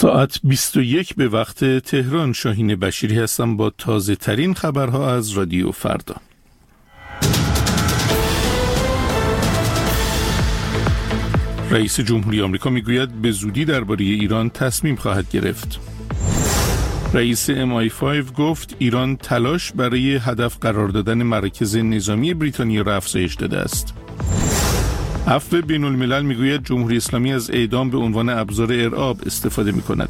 ساعت 21 به وقت تهران. شاهین بشیری هستم با تازه ترین خبرها از رادیو فردا. رئیس جمهوری آمریکا میگوید به زودی درباره ایران تصمیم خواهد گرفت. رئیس MI5 گفت ایران تلاش برای هدف قرار دادن مراکز نظامی بریتانیا را افزایش داده است. عفو بین الملل میگوید جمهوری اسلامی از اعدام به عنوان ابزار ارعاب استفاده میکند.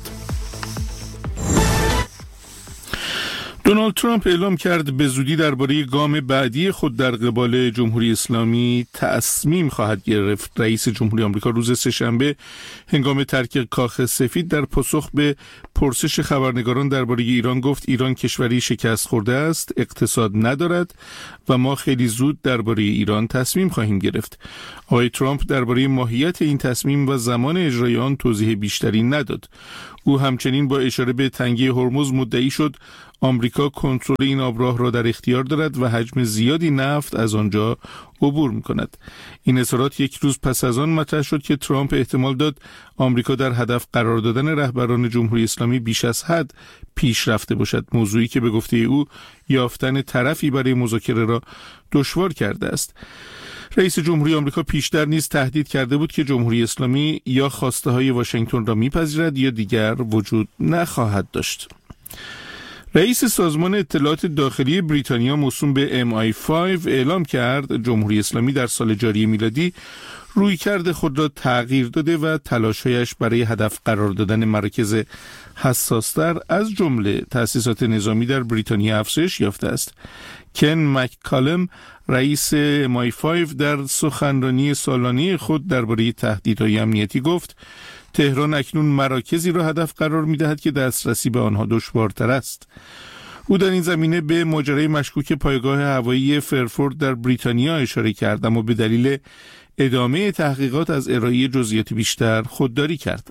دونالد ترامپ اعلام کرد به زودی درباره گام بعدی خود در قبال جمهوری اسلامی تصمیم خواهد گرفت. رئیس جمهوری آمریکا روز سه‌شنبه هنگام ترک کاخ سفید در پاسخ به پرسش خبرنگاران درباره ایران گفت ایران کشوری شکست خورده است، اقتصاد ندارد و ما خیلی زود درباره ایران تصمیم خواهیم گرفت. آقای ترامپ درباره ماهیت این تصمیم و زمان اجرای آن توضیح بیشتری نداد. او همچنین با اشاره به تنگی هرمز مدعی شد آمریکا کنترل این آبراه را در اختیار دارد و حجم زیادی نفت از آنجا عبور می‌کند. این اظهارات یک روز پس از آن مطرح شد که ترامپ احتمال داد آمریکا در هدف قرار دادن رهبران جمهوری اسلامی بیش از حد پیش رفته باشد، موضوعی که به گفته او یافتن طرفی برای مذاکره را دشوار کرده است. رئیس جمهوری آمریکا پیشتر نیز تهدید کرده بود که جمهوری اسلامی یا خواسته‌های واشنگتن را می‌پذیرد یا دیگر وجود نخواهد داشت. رئیس سازمان اطلاعات داخلی بریتانیا موسوم به MI5 اعلام کرد جمهوری اسلامی در سال جاری میلادی رویکرد خود را تغییر داده و تلاش‌هایش برای هدف قرار دادن مراکز حساس‌تر از جمله تأسیسات نظامی در بریتانیا افزایش یافته است. کن مک‌کالم رئیس MI5 در سخنرانی سالانه خود درباره تهدیدهای امنیتی گفت تهران اکنون مراکزی را هدف قرار می‌دهد که دسترسی به آنها دشوارتر است. او در این زمینه به ماجرای مشکوک پایگاه هوایی فرفورد در بریتانیا اشاره کرد، اما به دلیل ادامه تحقیقات از ارائه جزئیات بیشتر خودداری کرد.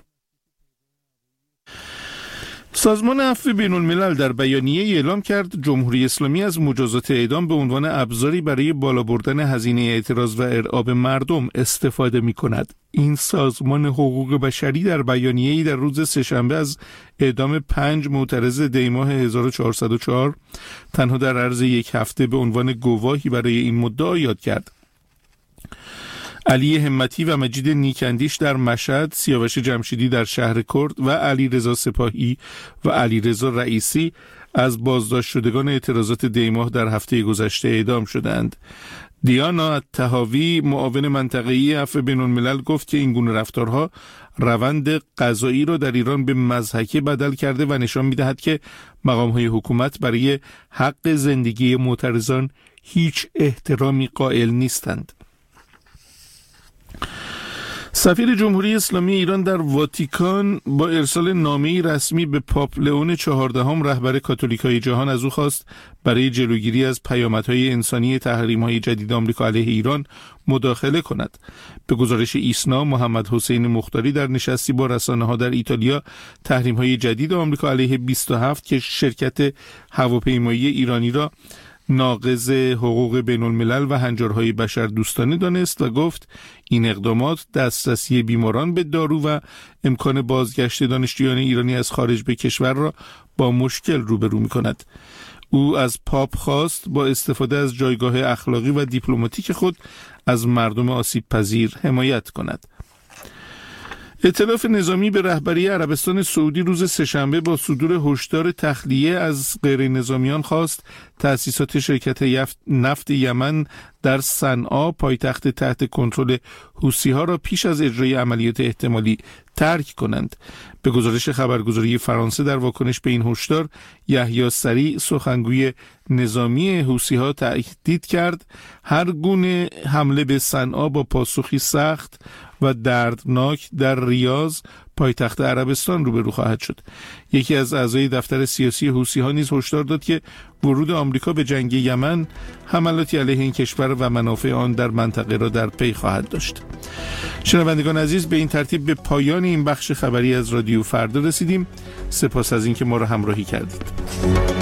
سازمان عفو بین الملل در بیانیه اعلام کرد جمهوری اسلامی از مجازات اعدام به عنوان ابزاری برای بالا بردن هزینه اعتراض و ارعاب مردم استفاده می کند. این سازمان حقوق بشری در بیانیه‌ای در روز سه‌شنبه از اعدام 5 معترض دی‌ماه 1404 تنها در عرض یک هفته به عنوان گواهی برای این مدعا یاد کرد. علی همتی و مجید نیکندیش در مشهد، سیاوش جمشیدی در شهر کرد و علیرضا سپاهی و علیرضا رئیسی از بازداشت شدگان اعتراضات دی‌ماه در هفته گذشته اعدام شدند. دیانا الطحاوی معاون منطقه‌ای عفو بین الملل گفت که این گونه رفتارها روند قضایی را در ایران به مضحکه بدل کرده و نشان می‌دهد که مقام‌های حکومت برای حق زندگی معترضان هیچ احترامی قائل نیستند. سفیر جمهوری اسلامی ایران در واتیکان با ارسال نامه‌ای رسمی به پاپ لئون 14 رهبر کاتولیکای جهان از او خواست برای جلوگیری از پیامدهای انسانی تحریم‌های جدید آمریکا علیه ایران مداخله کند. به گزارش ایسنا، محمد حسین مختاری در نشستی با رسانه‌ها در ایتالیا تحریم‌های جدید آمریکا علیه 27 که شرکت هواپیمایی ایرانی را ناقض حقوق بین الملل و هنجارهای بشر دوستانه دانست و گفت این اقدامات دسترسی بیماران به دارو و امکان بازگشت دانشجویان ایرانی از خارج به کشور را با مشکل روبرو می‌کند. او از پاپ خواست با استفاده از جایگاه اخلاقی و دیپلماتیک خود از مردم آسیب پذیر حمایت کند. ائتلاف نظامی به رهبری عربستان سعودی روز سه‌شنبه با صدور هشدار تخلیه از غیر نظامیان خواست تأسیسات شرکت نفت یمن در صنعا پایتخت تحت کنترل حوثی‌ها را پیش از اجرای عملیات احتمالی ترک کنند. به گزارش خبرگزاری فرانسه در واکنش به این هشدار، یحیی سریع سخنگوی نظامی حوثی‌ها تأکید کرد هر گونه حمله به صنعا با پاسخی سخت و دردناک در ریاض پایتخت عربستان روبرو خواهد شد. یکی از اعضای دفتر سیاسی حوثی‌ها نیز هشدار داد که ورود آمریکا به جنگ یمن حملاتی علیه این کشور و منافع آن در منطقه را در پی خواهد داشت. شنوندگان عزیز، به این ترتیب به پایان این بخش خبری از رادیو فردا رسیدیم. سپاس از اینکه ما را همراهی کردید.